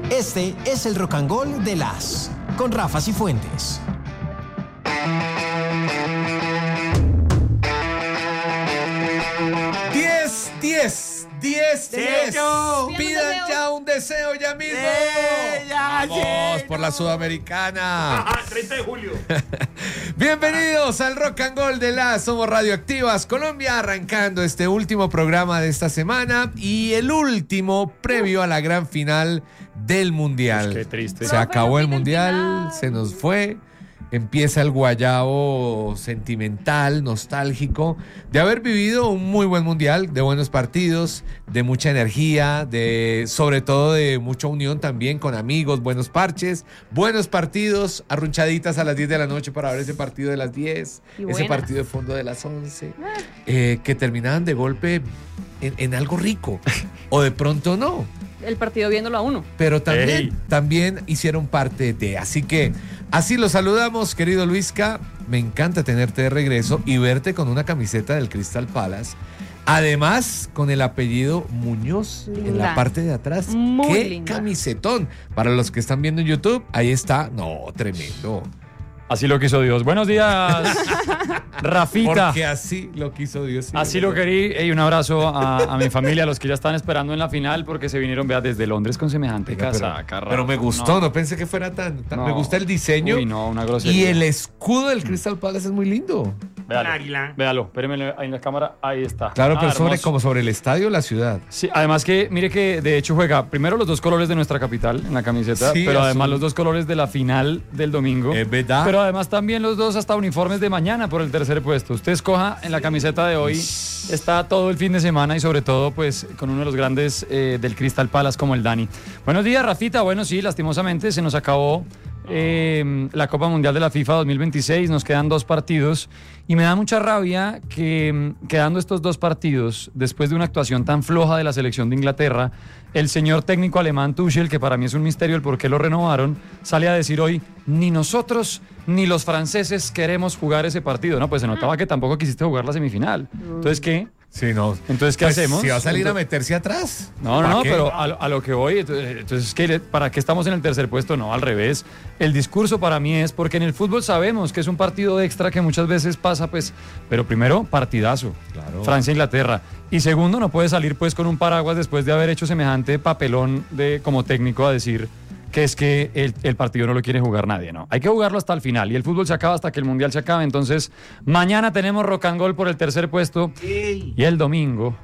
Este es el Rock and Roll de las con Rafa Cifuentes. ¡10! Pidan ya un deseo ya mismo. Vamos por la Sudamericana. 30 de julio. Bienvenidos al Rock and Roll de las Somos Radioactivas Colombia, arrancando este último programa de esta semana y el último previo a la gran final del Mundial. Pues qué triste. Se acabó el Mundial, se nos fue. Empieza el guayabo sentimental, nostálgico, de haber vivido un muy buen Mundial, de buenos partidos, de mucha energía, sobre todo de mucha unión también con amigos, buenos parches, buenos partidos, arrunchaditas a las 10 de la noche para ver ese partido de las 10, ese partido de fondo de las 11, que terminaban de golpe en algo rico, o de pronto no. El partido viéndolo a uno. Pero también hicieron parte de. Así que así los saludamos, querido Luisca. Me encanta tenerte de regreso y verte con una camiseta del Crystal Palace. Además, con el apellido Muñoz en la parte de atrás. Muy ¡Qué linda. Camisetón! Para los que están viendo en YouTube, ahí está. No, tremendo. Así lo quiso Dios. Buenos días, Rafita. Porque así lo quiso Dios. Así lo querí. Y un abrazo a mi familia, a los que ya están esperando en la final, porque se vinieron, vea, desde Londres con semejante casaca. Pero me gustó, no pensé que fuera tan No. me gusta el diseño. Uy, no, una grosería. Y el escudo del Crystal Palace es muy lindo. Véalo, espéreme ahí en la cámara, ahí está. Claro, pero hermoso. sobre el estadio, la ciudad. Sí, además que, mire que de hecho juega primero los dos colores de nuestra capital en la camiseta, Sí, pero azul. además los dos colores de la final del domingo. Es verdad. Pero además también los dos hasta uniformes de mañana por el tercer puesto. Usted escoja en la camiseta de hoy, está todo el fin de semana y sobre todo pues con uno de los grandes del Crystal Palace como el Dani. Buenos días, Rafita. Bueno, sí, lastimosamente se nos acabó la Copa Mundial de la FIFA 2026, nos quedan 2 partidos y me da mucha rabia que quedando estos 2 partidos, después de una actuación tan floja de la selección de Inglaterra, el señor técnico alemán Tuchel, que para mí es un misterio el por qué lo renovaron, sale a decir hoy, ni nosotros ni los franceses queremos jugar ese partido. No, pues se notaba que tampoco quisiste jugar la semifinal. Entonces, ¿qué? Sí, no. Entonces, ¿qué hacemos? Si va a salir a meterse atrás. No, ¿Qué? pero a lo que voy, entonces, ¿para qué estamos en el tercer puesto? No, al revés. El discurso para mí es porque en el fútbol sabemos que es un partido extra que muchas veces pasa, pues, pero primero, partidazo. Claro. Francia-Inglaterra. Y segundo, no puede salir pues con un paraguas después de haber hecho semejante papelón como técnico a decir que es que el partido no lo quiere jugar nadie, ¿no? Hay que jugarlo hasta el final y el fútbol se acaba hasta que el Mundial se acabe. Entonces, mañana tenemos Rock and Roll por el tercer puesto y el domingo,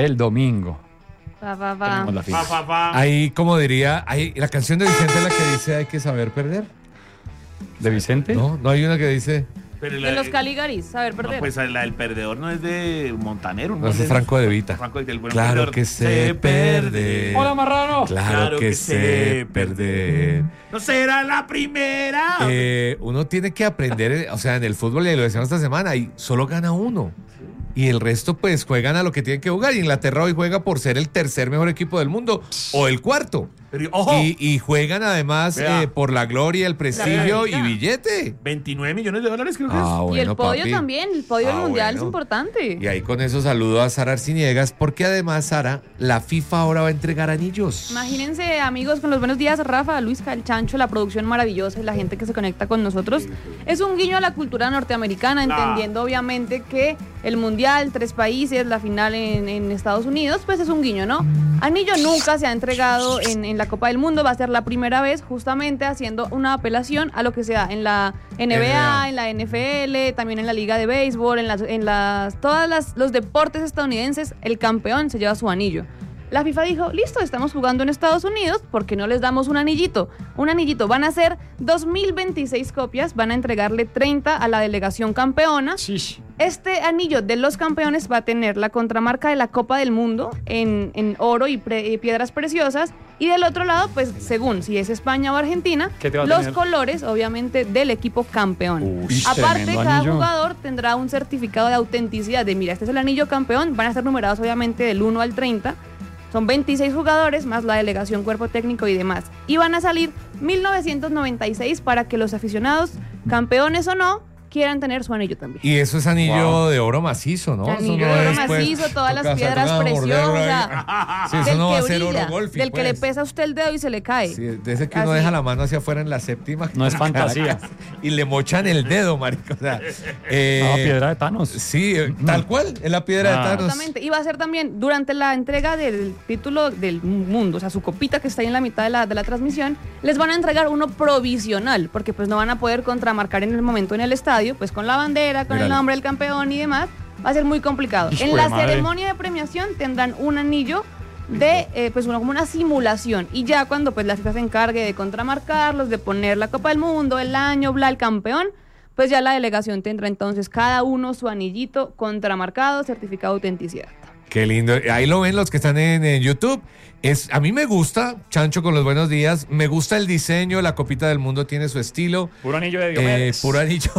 tenemos la final. Ahí, como diría, la canción de Vicente es la que dice hay que saber perder. ¿De Vicente? No hay una que dice. Pero De los Caligaris, saber perder. No, pues la del perdedor no es de Montanero. No, es Franco de Vita. El buen Claro perdedor. que sé perder. ¡Hola, marrano! Claro que sé perder. No será la primera. Uno tiene que aprender, o sea, en el fútbol, y lo decíamos esta semana, y solo gana uno. Y el resto, pues, juegan a lo que tienen que jugar. Y Inglaterra hoy juega por ser el tercer mejor equipo del mundo. O el cuarto. Pero, ojo, Y juegan además Vea. por la gloria, el prestigio y Claro. billete. 29 millones de dólares creo que es. Y el podio papi. también, el podio del Mundial es bueno. importante. Y ahí con eso saludo a Sara Arciniegas, porque además, Sara, la FIFA ahora va a entregar anillos. Imagínense, amigos, con los buenos días, Rafa, Luisca, el Chancho, la producción maravillosa y la gente que se conecta con nosotros. Es un guiño a la cultura norteamericana, entendiendo obviamente que el Mundial, 3 países, la final en Estados Unidos, pues es un guiño, ¿no? Anillo nunca se ha entregado en la Copa del Mundo, va a ser la primera vez justamente haciendo una apelación a lo que se da en la NBA, en la NFL, también en la Liga de Béisbol, los deportes estadounidenses, el campeón se lleva su anillo. La FIFA dijo, listo, estamos jugando en Estados Unidos, ¿por qué no les damos un anillito? Un anillito, van a ser 2026 copias, van a entregarle 30 a la delegación campeona. Sí. Este anillo de los campeones va a tener la contramarca de la Copa del Mundo en oro y piedras preciosas. Y del otro lado, pues según si es España o Argentina, ¿Qué te va a los tener? colores, obviamente, del equipo campeón. Uy, Aparte, tremendo cada anillo. jugador tendrá un certificado de autenticidad de, mira, este es el anillo campeón, van a estar numerados obviamente del 1 al 30. Son 26 jugadores, más la delegación, cuerpo técnico y demás. Y van a salir 1996 para que los aficionados, campeones o no, quieran tener su anillo también. Y eso es anillo de oro macizo, ¿no? Anillo Eso no de oro es, pues, macizo, todas las toca piedras sacar, morderlo ahí. preciosas. Sí, eso del no va que a ser brilla, oro golfi, del que le pues. pesa a usted el dedo y se le cae. Sí, de ese que uno Así. deja la mano hacia afuera en la séptima. No es fantasía. Y le mochan el dedo, marico. O sea, Piedra de Thanos. Sí, tal cual, es la piedra de Thanos. Exactamente. Y va a ser también durante la entrega del título del mundo, o sea, su copita que está ahí en la mitad de la transmisión, les van a entregar uno provisional, porque pues no van a poder contramarcar en el momento en el estadio, pues con la bandera, con el Míralo. nombre del campeón y demás. Va a ser muy complicado. Hijo En de la madre. ceremonia de premiación tendrán un anillo de pues como una simulación, y ya cuando pues la FIFA se encargue de contramarcarlos, de poner la Copa del Mundo, el año, bla, el campeón, pues ya la delegación tendrá entonces cada uno su anillito contramarcado, certificado de autenticidad. Qué lindo. Ahí lo ven los que están en YouTube. A mí me gusta, Chancho con los buenos días, me gusta el diseño, la copita del mundo tiene su estilo. Puro anillo de Diomedes. Puro anillo.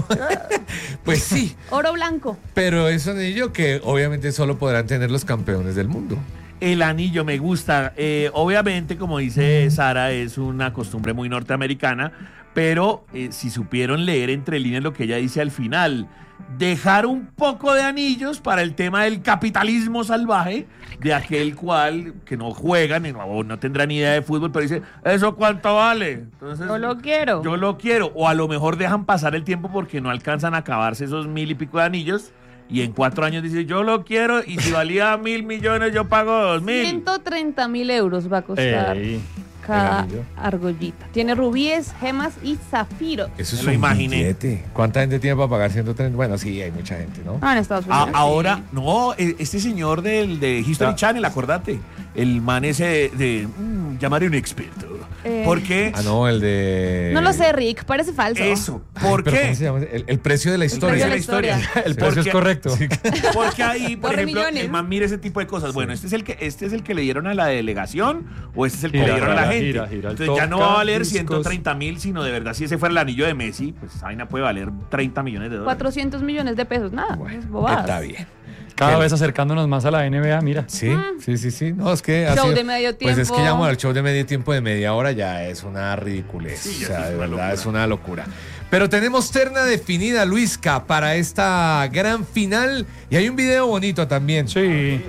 Pues sí, Oro blanco. pero es un anillo que obviamente solo podrán tener los campeones del mundo. El anillo me gusta. Obviamente, como dice Sara, es una costumbre muy norteamericana, pero si supieron leer entre líneas lo que ella dice al final, dejar un poco de anillos para el tema del capitalismo salvaje, de aquel cual que no juegan o no tendrán ni idea de fútbol, pero dice, ¿eso cuánto vale? Entonces, Yo lo quiero. yo lo quiero. O a lo mejor dejan pasar el tiempo porque no alcanzan a acabarse esos 1.000 y pico de anillos. Y en 4 años dice, yo lo quiero, y si valía 1.000 millones, yo pago 2.000. 130.000 euros va a costar Ey, cada el anillo. argollita. Tiene rubíes, gemas y zafiros. Eso es Me lo un imaginé. billete. ¿Cuánta gente tiene para pagar 130? Bueno, sí, hay mucha gente, ¿no? Ah, en Estados Unidos. Ahora, sí. no, este señor de History Channel, acordate. El man ese de llamaré a un experto. ¿Por qué? Ah, no, el de... No lo sé, Rick, parece falso. Eso. Ay, ¿Por pero ¿cómo qué? se llama? El precio de la precio historia. de la historia. El precio es Porque- correcto. Porque ahí, por 2 ejemplo, millones. el man mira ese tipo de cosas. Bueno, este es el que le dieron a la delegación o este es el que Gira, le dieron a la gira, gente. gira, gira. Entonces ya no va a valer Tocadiscos. 130.000, sino de verdad, si ese fuera el anillo de Messi, pues esa vaina puede valer 30 millones de dólares. 400 millones de pesos, nada. es bobadas. Está bien. Cada vez acercándonos más a la NBA, mira. Sí, sí. No, es que... ha Show sido- de medio Pues es que tiempo. llamo al show de medio tiempo de media hora, ya es una ridiculez. Sí, o ya sea, es de una verdad locura. es una locura. Pero tenemos terna definida, Luisca, para esta gran final. Y hay un video bonito también. Sí.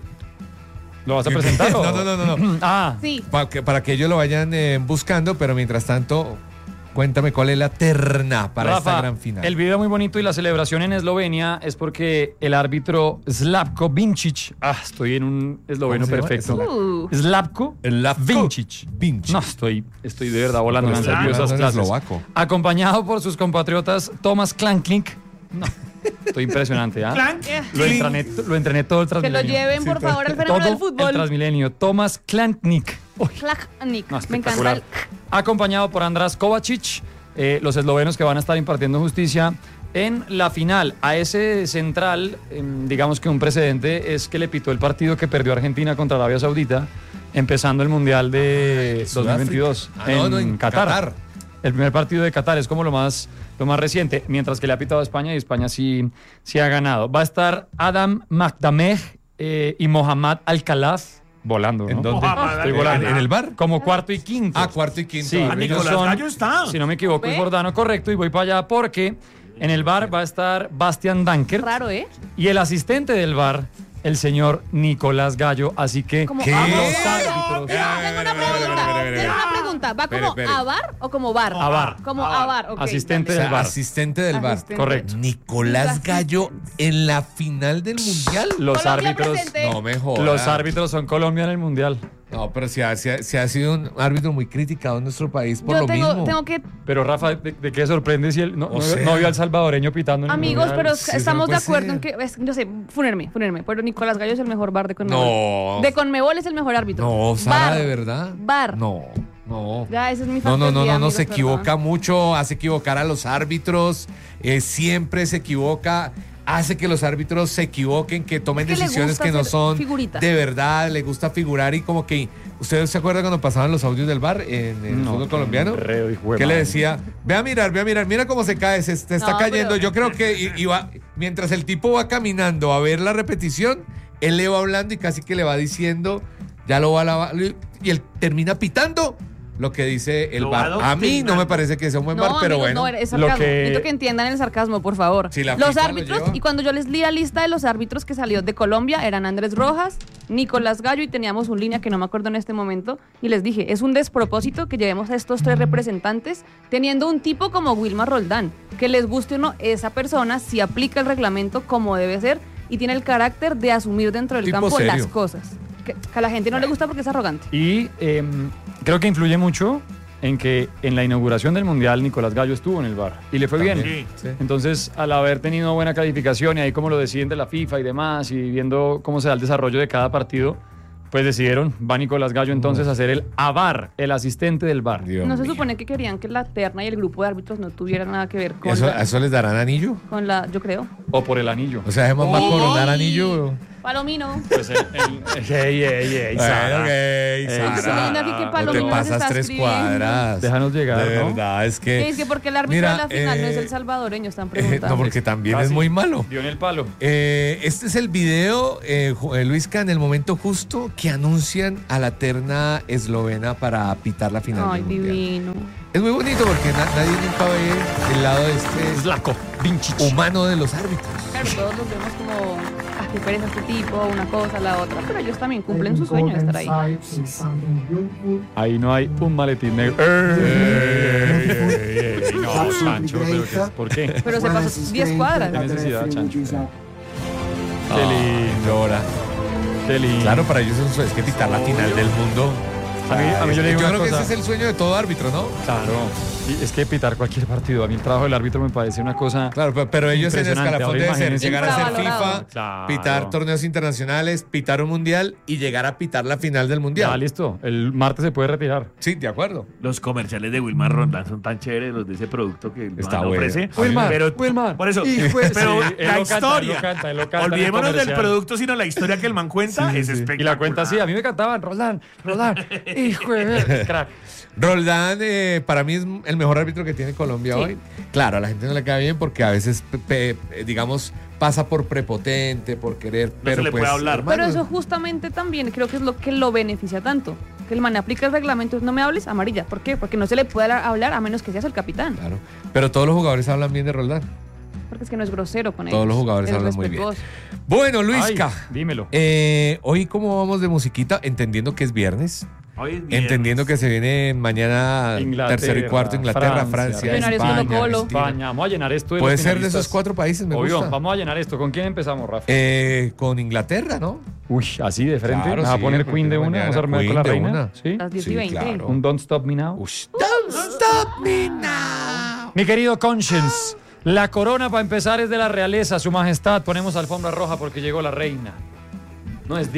¿Lo vas a presentar? o? No. Ah, Sí. Para que ellos lo vayan buscando, pero mientras tanto, cuéntame cuál es la terna para Rafa, esta gran final. el video muy bonito y la celebración en Eslovenia es porque el árbitro Slavko Vincic, estoy en un esloveno ¿Cómo se llama? perfecto. Slavko Vincic. Vincic. No, estoy de verdad volando en Pero las está nerviosas hablando en clases. eslovaco. Acompañado por sus compatriotas Tomas Klanknik. No, estoy impresionante, ¿ah? Clank. Lo entrené todo el Que lo Transmilenio. lleven, por favor, al fenómeno del Todo el fútbol. Transmilenio. Tomas Klanknik. Uy, Klaknik. no, Me encanta el... Acompañado por András Kovacic, los eslovenos que van a estar impartiendo justicia en la final. A ese central, digamos que un precedente es que le pitó el partido que perdió Argentina contra Arabia Saudita, empezando el Mundial de Sudáfrica. 2022 En Qatar. El primer partido de Qatar es como lo más reciente, mientras que le ha pitado a España y España sí ha ganado. Va a estar Adam Makdameh y Mohammad Alcalaz volando, ¿no? ¿En dónde? Estoy volando. ¿En el bar? Como cuarto y quinto. Ah, cuarto y quinto. Sí, Ah, ellos Nicolás Gallo está. Si no me equivoco, es ¿Ve? Jordano, correcto, y voy para allá porque en el bar va a estar Bastian Dankert Raro, ¿eh? y el asistente del bar, el señor Nicolás Gallo. Así que Como ¿Qué? a los bar. árbitros. Tengo una pregunta. ¿Va como Espere. a bar o como bar? A bar. Como a bar, ok. Asistente O sea, del bar. asistente del bar. Asistente. Correcto. Nicolás Gallo en la final del mundial. Los Colombia árbitros. presente. No me jodas. Los árbitros son Colombia en el mundial. No, pero se ha sido un árbitro muy criticado en nuestro país por Yo lo mismo. tengo que... Pero Rafa, ¿de qué sorprende si él no, O sea. no vio al salvadoreño pitando en el Amigos, mundial? pero Sí, eso estamos no de puede acuerdo ser. en que... no sé, fúnenme. Pero Nicolás Gallo es el mejor bar de Conmebol. No. De Conmebol es el mejor árbitro. No, Sara, Bar. ¿de verdad? Bar. No. Ya, esa es mi No, fantasía, amigos, se perdón. equivoca mucho, hace equivocar a los árbitros, siempre se equivoca, hace que los árbitros se equivoquen, que tomen Es que le decisiones gusta que no hacer son figurita. de verdad, le gusta figurar y como que, ¿ustedes se acuerdan cuando pasaban los audios del bar en el No, fútbol colombiano? enredo, hijo de ¿Qué le madre. decía? Ve a mirar, mira cómo se cae, se está No, cayendo. pero- Yo creo que mientras el tipo va caminando a ver la repetición, él le va hablando y casi que le va diciendo, ya lo va a lavar, y él termina pitando. lo que dice el Lo va VAR. A mí no adoctrinando. me parece que sea un buen VAR, pero amigos, bueno. no, es sarcasmo. Lo que- Necesito que entiendan el sarcasmo, por favor. Si la Los FIFA lo árbitros, lleva. y cuando yo les di la lista de los árbitros que salió de Colombia, eran Andrés Rojas, Nicolás Gallo, y teníamos un línea que no me acuerdo en este momento, y les dije, es un despropósito que llevemos a estos 3 representantes teniendo un tipo como Wilmar Roldán, que les guste o no, esa persona si aplica el reglamento como debe ser y tiene el carácter de asumir dentro del Tipo campo serio. las cosas. Que a la gente no le gusta porque es arrogante. Y creo que influye mucho en que en la inauguración del Mundial Nicolás Gallo estuvo en el VAR y le fue bien. También, sí. Entonces, al haber tenido buena calificación y ahí como lo deciden de la FIFA y demás, y viendo cómo se da el desarrollo de cada partido, pues decidieron, va Nicolás Gallo entonces a ser el AVAR, el asistente del VAR. Dios No se mío. supone que querían que la terna y el grupo de árbitros no tuvieran nada que ver con, ¿Eso, ¿A eso les darán anillo? con la, yo creo. O por el anillo. O sea, ¿ese man va a coronar anillo? Palomino. Pues ey, Sara. Estoy viendo aquí que No Palomino te nos pasas está 3 escribiendo. cuadras. Déjanos llegar, De ¿no? verdad, es que... Es que porque el árbitro Mira, de la final no es el salvadoreño, están preguntando. no, porque también Casi. es muy malo. Dio en el palo. Este es el video, Luisca, en el momento justo que anuncian a la terna eslovena para pitar la final Ay, del Mundial. divino. Es muy bonito porque nadie nunca ve el lado de este Zlatko Vincic. humano de los árbitros. Claro, todos los vemos como, qué pereza este tipo, una cosa, la otra, pero ellos también cumplen su sueño de estar ahí. Ahí no hay un maletín negro. No, Chancho, pero ¿qué es? ¿Por qué? Pero se pasó 10 cuadras. ¿Qué necesidad, Chancho? Qué Ay, lindo, Llora. qué lindo. Claro, para ellos es que pitar la final del mundo. A mí yo le digo Yo una creo que cosa. ese es el sueño de todo árbitro, ¿no? Claro, y es que pitar cualquier partido. A mí el trabajo del árbitro me parece una cosa. Claro, pero ellos en el Impresionante. escalafón Ahora debe ser imagínense. llegar a ser Infravalorado. FIFA, Claro. pitar torneos internacionales, pitar un mundial y llegar a pitar la final del Ya, mundial. listo. El martes se puede retirar. Sí, de acuerdo. Los comerciales de Wilmar Roldán son tan chéveres, los de ese producto que el Está man bueno. ofrece. Wilmar, pero, Wilmar. Por eso, Hijo de- pero Sí, él la lo canta, historia. él lo canta en el Olvidémonos del comercial. producto, sino la historia que el man cuenta es espectacular. Y la cuenta así, a mí me cantaban, Roldán, hijo de crack. Roldán, para mí es el mejor árbitro que tiene Colombia Sí. hoy. Claro, a la gente no le cae bien porque a veces, digamos, pasa por prepotente, por querer. Pero se le pues, puede hablar. hermano, Pero eso justamente también creo que es lo que lo beneficia tanto. Que el man aplica el reglamento, no me hables, amarilla. ¿Por qué? Porque no se le puede hablar a menos que seas el capitán. Claro. Pero todos los jugadores hablan bien de Roldán. Porque es que no es grosero con ellos. Todos los jugadores es hablan muy bien. respetuoso. Bueno, Luisca. Ay, dímelo. Hoy, ¿cómo vamos de musiquita? Entendiendo que es viernes. Hoy es viernes. Entendiendo que se viene mañana Inglaterra, tercero y cuarto, Inglaterra, Francia, Francia, Millonarios España, Colo-Colo. Argentina. España, vamos a llenar esto de Puede los ser de finalistas. esos 4 países, me Obvio, gusta. vamos a llenar esto. ¿Con quién empezamos, Rafa? Con Inglaterra, ¿no? Uy, así de frente. Claro, ¿Me vas a sí, poner porque Queen de una? mañana ¿Vamos a armar con Queen la de reina? una. ¿Sí? Las 10 Sí, y 20. claro. Un Don't Stop Me Now. Ush, don't stop me now. Mi querido Conscience, la corona para empezar es de la realeza, su majestad. Ponemos alfombra roja porque llegó la reina. No es